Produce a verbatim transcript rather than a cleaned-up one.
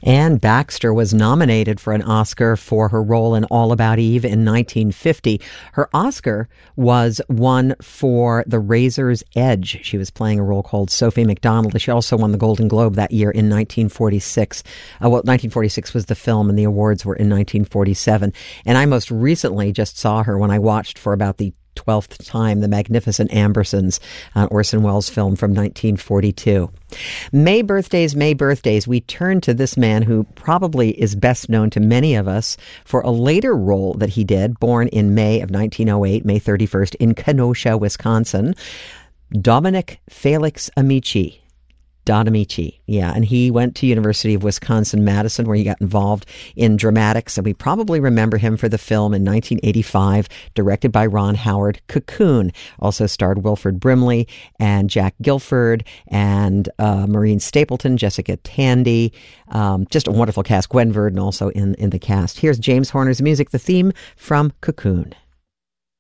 Anne Baxter was nominated for an Oscar for her role in All About Eve in nineteen fifty. Her Oscar was won for The Razor's Edge. She was playing a role called Sophie MacDonald. She also won the Golden Globe that year in nineteen forty-six. Uh, well, nineteen forty-six was the film, and the awards were in nineteen forty-seven. And I most recently just saw her when I watched for about the twelfth time The Magnificent Ambersons, an Orson Welles film from nineteen forty-two. May birthdays, May birthdays. We turn to this man who probably is best known to many of us for a later role that he did, born in May of nineteen oh eight, May thirty-first, in Kenosha, Wisconsin. Dominic Felix Amici. Don Amici, yeah, and he went to University of Wisconsin-Madison, where he got involved in dramatics, and we probably remember him for the film in nineteen eighty-five, directed by Ron Howard, Cocoon. Also starred Wilford Brimley and Jack Gilford and uh, Maureen Stapleton, Jessica Tandy, um, just a wonderful cast. Gwen Verdon also in, in the cast. Here's James Horner's music, the theme from Cocoon.